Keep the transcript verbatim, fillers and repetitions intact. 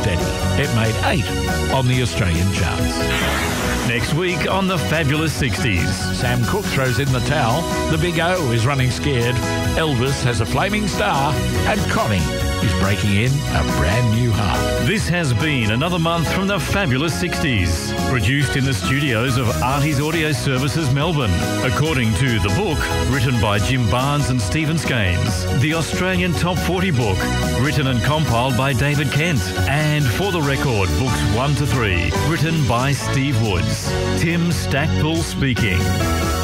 steady. It made eight on the Australian charts. Next week on the Fabulous sixties, Sam Cooke throws in the towel, the Big O is running scared, Elvis has a flaming star, and Connie is breaking in a brand new heart. This has been another month from the Fabulous sixties, produced in the studios of Artie's Audio Services, Melbourne. According to the book, written by Jim Barnes and Stephen Skanes, the Australian Top forty book, written and compiled by David Kent, and For the Record, books one to three, written by Steve Woods. Tim Stackpool speaking.